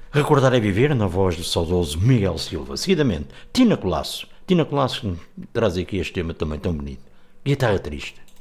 Recordar é viver na voz do saudoso Miguel Silva. Seguidamente, Tina Colasso. Tina Colasso traz aqui este tema também tão bonito. Guitarra triste.